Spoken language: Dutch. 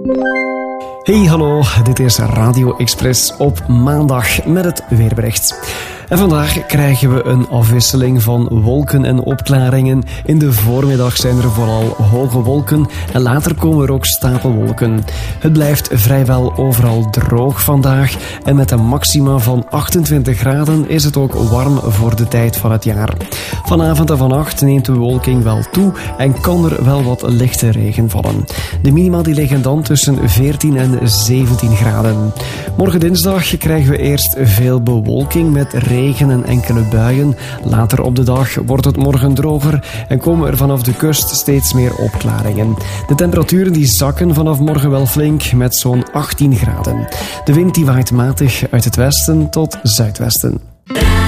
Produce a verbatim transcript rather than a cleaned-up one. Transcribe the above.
Hey, hallo, dit is Radio Express op maandag met het weerbericht. En vandaag krijgen we een afwisseling van wolken en opklaringen. In de voormiddag zijn er vooral hoge wolken en later komen er ook stapelwolken. Het blijft vrijwel overal droog vandaag en met een maxima van achtentwintig graden is het ook warm voor de tijd van het jaar. Vanavond en vannacht neemt de bewolking wel toe en kan er wel wat lichte regen vallen. De minima die liggen dan tussen veertien en zeventien graden. Morgen dinsdag krijgen we eerst veel bewolking met regen en enkele buien. Later op de dag wordt het morgen droger en komen er vanaf de kust steeds meer opklaringen. De temperaturen die zakken vanaf morgen wel flink met zo'n achttien graden. De wind die waait matig uit het westen tot zuidwesten.